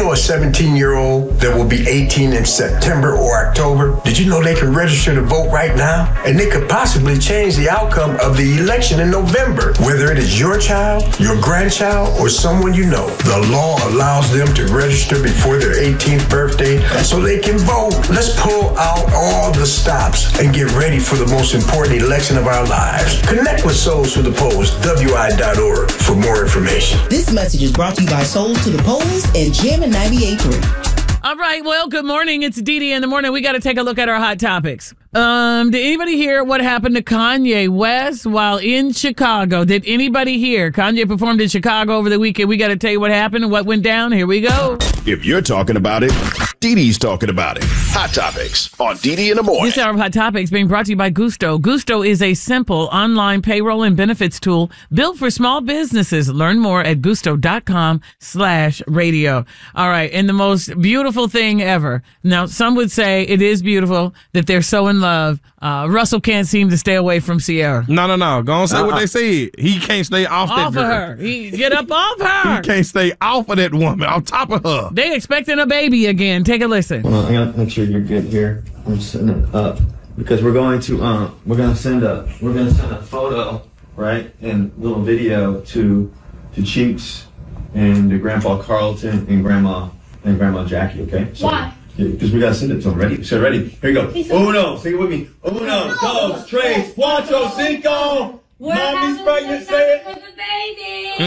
know a 17-year-old that will be 18 in September or October? Did you know they can register to vote right now? And they could possibly change the outcome of the election in November. Whether it is your child, your grandchild, or someone you know, the law allows them to register before their 18th birthday so they can vote. Let's pull out all the stops and get ready for the most important election of our lives. Connect with Souls to the Polls, WI.org, for more information. This message is brought to you by Souls to the Polls and Jammin' 98.3. All right, well, good morning. It's Dee in the morning. We got to take a look at our hot topics. Did anybody hear what happened to Kanye West while in Chicago? Did anybody hear? Kanye performed in Chicago over the weekend. We got to tell you what happened and what went down. Here we go. If you're talking about it, Dee Dee's talking about it. Hot Topics on Dee Dee in the morning. This hour of Hot Topics being brought to you by Gusto. Gusto is a simple online payroll and benefits tool built for small businesses. Learn more at gusto.com/radio. All right. And the most beautiful thing ever. Now, some would say it is beautiful that they're so in love. Russell can't seem to stay away from Sierra. No. Go on, say what they said. He can't stay off that girl. Off of her. Get up off her. He can't stay off of that woman, on top of her. They expecting a baby again. Take a listen. Well, I gotta make sure you're good here. I'm setting it up because we're going to send a photo, right, and little video to Cheeks and to Grandpa Carlton and Grandma Jackie. Okay. So, why? Because we gotta send it to them. Ready? So ready? Here you go. Uno, sing it with me. Uno, dos, tres, cuatro, cinco. Mommy's pregnant. Say it. Baby.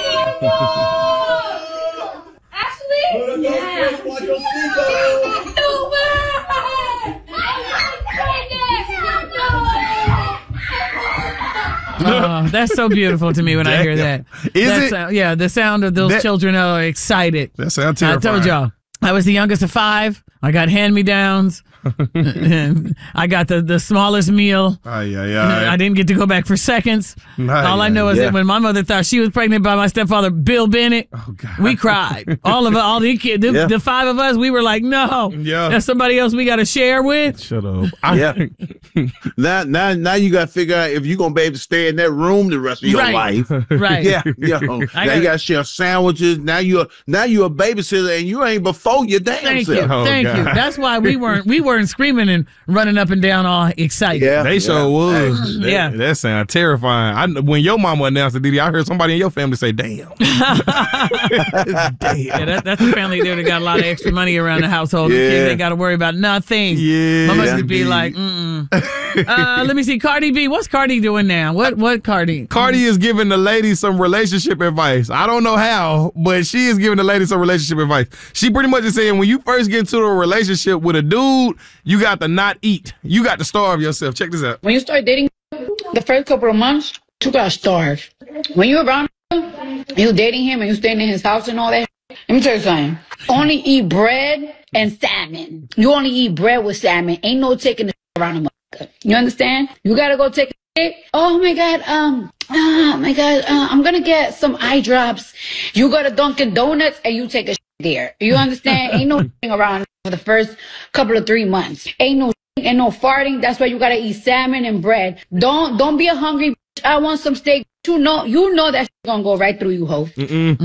Ashley? Uno, dos, tres, cuatro, cinco. No way! Oh, that's so beautiful to me when I hear that. Yeah, the sound of those children are excited. That sounds terrifying. I told y'all, I was the youngest of 5. I got hand-me-downs. I got the smallest meal. I didn't get to go back for seconds. All I know is that when my mother thought she was pregnant by my stepfather, Bill Bennett, we cried. All the kids, the 5 of us, we were like, no. There's somebody else we got to share with. Shut up. Now you got to figure out if you're going to be able to stay in that room the rest of your life. Right. Yeah. Now you got to share sandwiches. Now you're a babysitter and you ain't before your damn self. Thank you. That's why we weren't screaming and running up and down all excited. Yeah, they sure was. That sounds terrifying. When your mama announced it, Didi, I heard somebody in your family say, "Damn." Damn. Yeah, that's a family there that got a lot of extra money around the household. The kids ain't got to worry about nothing. Yeah, mama used to be like, let me see, Cardi B. What's Cardi doing now? What Cardi? Cardi is giving the ladies some relationship advice. I don't know how, but she is giving the ladies some relationship advice. She pretty much is saying when you first get into a relationship with a dude, you got to not eat. You got to starve yourself. Check this out. When you start dating, the first couple of months, you got to starve. When you're around him, you dating him and you staying in his house and all that, let me tell you something. Only eat bread and salmon. You only eat bread with salmon. Ain't no taking the around him. You understand? You got to go take a oh my God, I'm going to get some eye drops. You go to Dunkin' Donuts and you take a there. You understand? Ain't no around for the first couple of 3 months. Ain't no farting. That's why you gotta eat salmon and bread. Don't be a hungry bitch. I want some steak. You know that gonna go right through you, ho. What?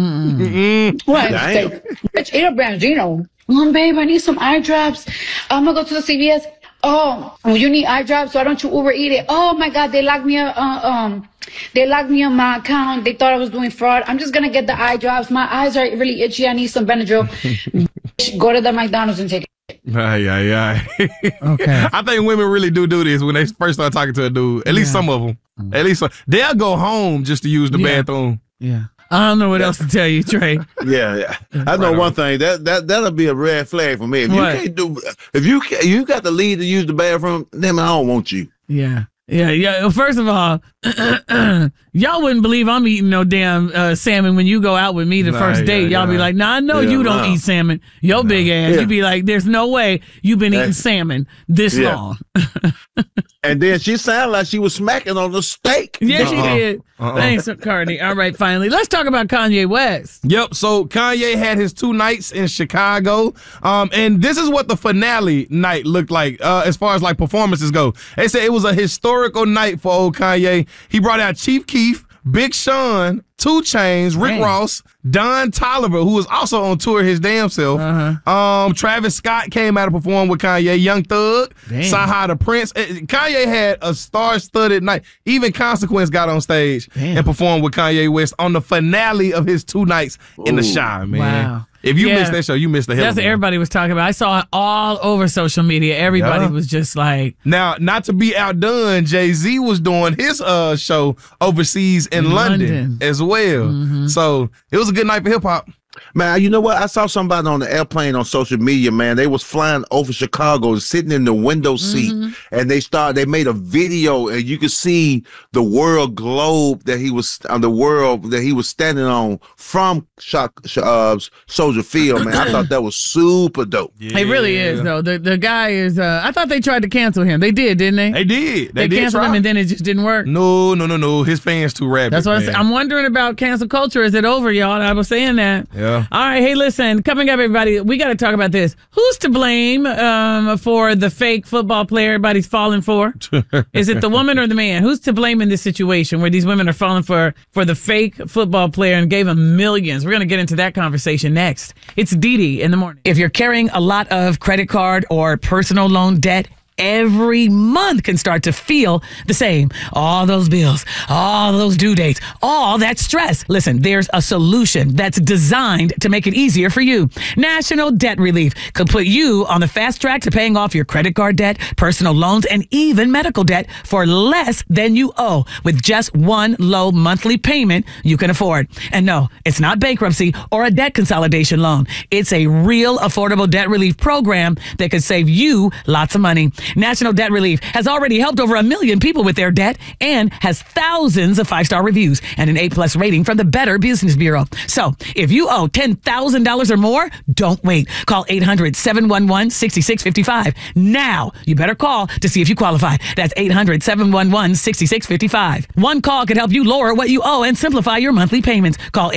Steak? Bitch, eat a Branzino. Babe, I need some eye drops. I'm gonna go to the CVS. Oh, you need eye drops, so why don't you Uber eat it? Oh my God, they locked me on my account. They thought I was doing fraud. I'm just gonna get the eye drops. My eyes are really itchy. I need some Benadryl. Go to the McDonald's and take it. Okay. I think women really do this when they first start talking to a dude. At least some of them. At least they'll go home just to use the bathroom. Yeah. I don't know what else to tell you, Trey. Yeah. I know one thing. That'll be a red flag for me. If you got the lead to use the bathroom, then I don't want you. Yeah. First of all, y'all wouldn't believe I'm eating no damn salmon when you go out with me the first date. Y'all be like, I know you don't eat salmon. Your big ass. You be like, there's no way you've been eating salmon this long. And then she sounded like she was smacking on the steak. Yeah, she did. Thanks, Cardi. All right, finally. Let's talk about Kanye West. Yep, so Kanye had his 2 nights in Chicago. And this is what the finale night looked like as far as like performances go. They said it was a historical night for old Kanye. He brought out Chief Keef, Big Sean, 2 Chainz, Rick Ross, Don Toliver, who was also on tour his damn self. Travis Scott came out to perform with Kanye. Young Thug, Saha the Prince. Kanye had a star-studded night. Even Consequence got on stage and performed with Kanye West on the finale of his 2 nights in the Chi, man. Wow. If you missed that show, you missed the hell. That's what everybody was talking about. I saw it all over social media. Everybody was just like... Now, not to be outdone, Jay-Z was doing his show overseas in London as well. So it was a good night for hip-hop. Man, you know what? I saw somebody on the airplane on social media, man. They was flying over Chicago, sitting in the window seat, and they made a video, and you could see the world globe that he was standing on from Soldier Field, man. I thought that was super dope. Yeah. It really is, though. The guy is. I thought they tried to cancel him. They did, didn't they? They did. They canceled him, and then it just didn't work. No. His fans too rabid. That's what I'm wondering about cancel culture. Is it over, y'all? I was saying that. Yeah. All right. Hey, listen. Coming up, everybody, we got to talk about this. Who's to blame for the fake football player everybody's falling for? Is it the woman or the man? Who's to blame in this situation where these women are falling for the fake football player and gave him millions? We're going to get into that conversation next. It's Didi in the morning. If you're carrying a lot of credit card or personal loan debt, every month can start to feel the same. All those bills, all those due dates, all that stress. Listen, there's a solution that's designed to make it easier for you. National Debt Relief could put you on the fast track to paying off your credit card debt, personal loans, and even medical debt for less than you owe with just one low monthly payment you can afford. And no, it's not bankruptcy or a debt consolidation loan. It's a real affordable debt relief program that could save you lots of money. National Debt Relief has already helped over 1 million people with their debt and has thousands of 5-star reviews and an A+ rating from the Better Business Bureau. So if you owe $10,000 or more, don't wait. Call 800-711-6655. Now, you better call to see if you qualify. That's 800-711-6655. One call could help you lower what you owe and simplify your monthly payments. Call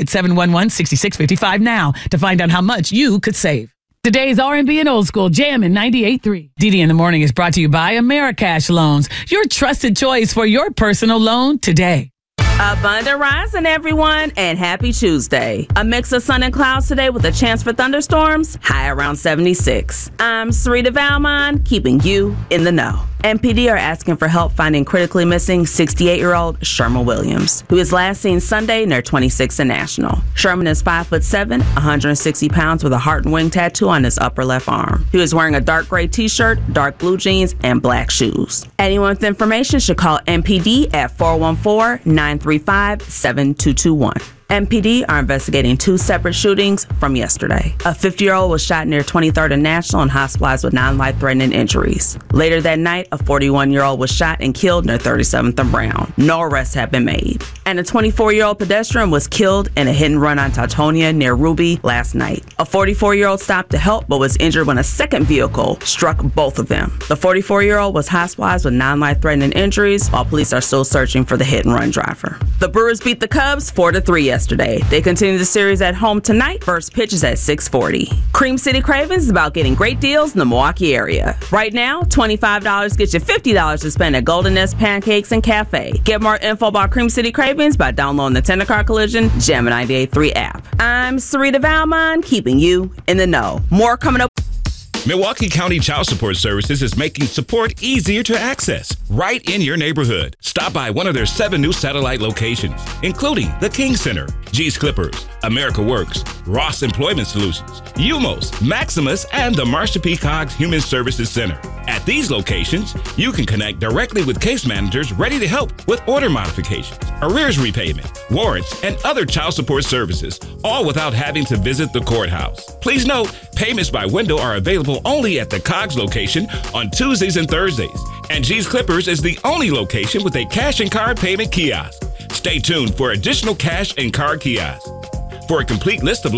800-711-6655 now to find out how much you could save. Today's R&B and old school jam in 98.3. Didi in the Morning is brought to you by Americash Loans, your trusted choice for your personal loan today. Abundant rising, everyone, and happy Tuesday. A mix of sun and clouds today with a chance for thunderstorms, high around 76. I'm Sarita Valmont, keeping you in the know. MPD are asking for help finding critically missing 68-year-old Sherman Williams, who was last seen Sunday near 26th and National. Sherman is 5'7", 160 pounds with a heart and wing tattoo on his upper left arm. He was wearing a dark gray t-shirt, dark blue jeans, and black shoes. Anyone with information should call MPD at 414-935-7221. MPD are investigating 2 separate shootings from yesterday. A 50-year-old was shot near 23rd and National and hospitalized with non-life-threatening injuries. Later that night, a 41-year-old was shot and killed near 37th and Brown. No arrests have been made. And a 24-year-old pedestrian was killed in a hit-and-run on Teutonia near Ruby last night. A 44-year-old stopped to help but was injured when a second vehicle struck both of them. The 44-year-old was hospitalized with non-life-threatening injuries while police are still searching for the hit-and-run driver. The Brewers beat the Cubs 4-3 yesterday. They continue the series at home tonight. First pitch is at 6:40. Cream City Cravings is about getting great deals in the Milwaukee area. Right now, $25 gets you $50 to spend at Golden Nest Pancakes and Cafe. Get more info about Cream City Cravings by downloading the Tender Car Collision Jam 98.3 app. I'm Sarita Valmont, keeping you in the know. More coming up. Milwaukee County Child Support Services is making support easier to access right in your neighborhood. Stop by one of their 7 new satellite locations, including the King Center, G's Clippers, America Works, Ross Employment Solutions, UMOS, Maximus, and the Marsha P. Cogs Human Services Center. At these locations, you can connect directly with case managers ready to help with order modifications, arrears repayment, warrants, and other child support services, all without having to visit the courthouse. Please note, payments by window are available only at the Cogs location on Tuesdays and Thursdays, and G's Clippers is the only location with a cash and card payment kiosk. Stay tuned for additional cash and card kiosks. For a complete list of